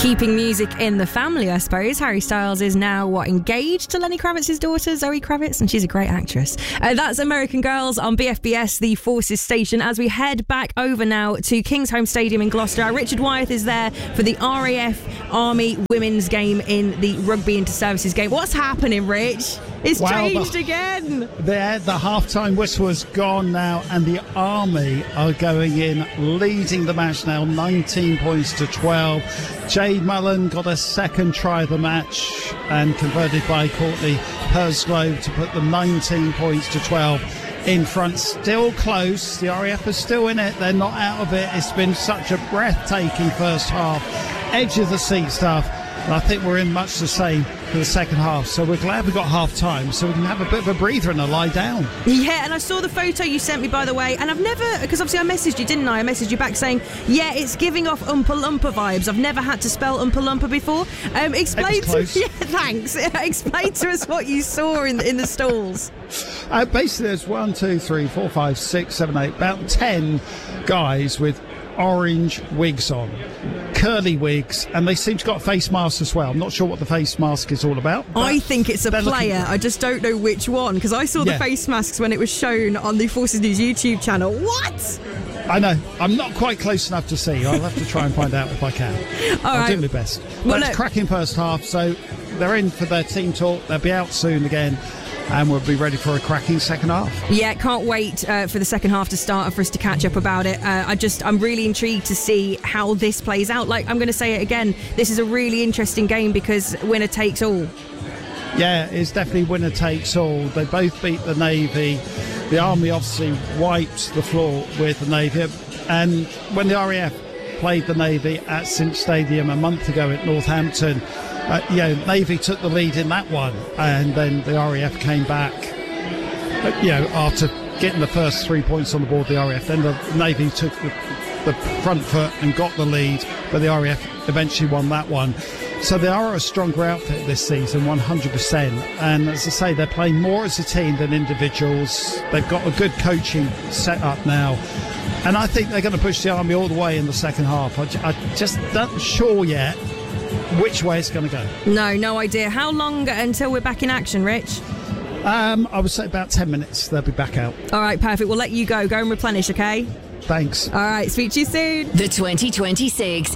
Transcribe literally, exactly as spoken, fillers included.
Keeping music in the family, I suppose. Harry Styles is now, what, engaged to Lenny Kravitz's daughter, Zoe Kravitz, and she's a great actress. Uh, that's American Girls on B F B S, the Forces station, as we head back over now to Kingsholm Stadium in Gloucester. Our Richard Wyeth is there for the R A F Army women's game in the Rugby Inter-Services game. What's happening, Rich? It's well, changed the, again. The, the half-time whistle has gone now, and the Army are going in, leading the match now, nineteen points to twelve. Jade Mullen got a second try of the match and converted by Courtney Pursglove to put them nineteen points to twelve in front. Still close. The R A F are still in it. They're not out of it. It's been such a breathtaking first half. Edge of the seat stuff. And I think we're in much the same for the second half. So we're glad we got half time so we can have a bit of a breather and a lie down. Yeah, and I saw the photo you sent me, by the way, and I've never, because obviously I messaged you, didn't I? I messaged you back saying, yeah, it's giving off Oompa Loompa vibes. I've never had to spell Oompa Loompa before. Um, explain to yeah, thanks. Explain to us what you saw in, in the stalls. Uh, basically, there's one, two, three, four, five, six, seven, eight, about ten guys with orange wigs on, curly wigs, and they seem to got face masks as well. I'm not sure what the face mask is all about. I think it's a player. Looking... I just don't know which one, because I saw the yeah. face masks when it was shown on the Forces News YouTube channel. What? I know. I'm not quite close enough to see. I'll have to try and find out if I can. All I'll right. do my best. Well, but it's look... cracking first half, so they're in for their team talk. They'll be out soon again. And we'll be ready for a cracking second half. Yeah, can't wait uh, for the second half to start and for us to catch up about it. Uh, I just, I'm really intrigued to see how this plays out. Like, I'm going to say it again, this is a really interesting game because winner takes all. Yeah, it's definitely winner takes all. They both beat the Navy. The Army obviously wiped the floor with the Navy. And when the R A F played the Navy at Cinch Stadium a month ago at Northampton, Uh, you know, Navy took the lead in that one, and then the R A F came back, uh, you know, after getting the first three points on the board, the R A F, then the Navy took the, the front foot and got the lead, but the R A F eventually won that one. So they are a stronger outfit this season, one hundred percent. And as I say, they're playing more as a team than individuals. They've got a good coaching set up now. And I think they're going to push the Army all the way in the second half. I, I just not sure yet which way it's going to go. No, no idea. How long until we're back in action, Rich? Um, I would say about ten minutes. They'll be back out. All right, perfect. We'll let you go. Go and replenish, okay? Thanks. All right, speak to you soon. The twenty twenty-six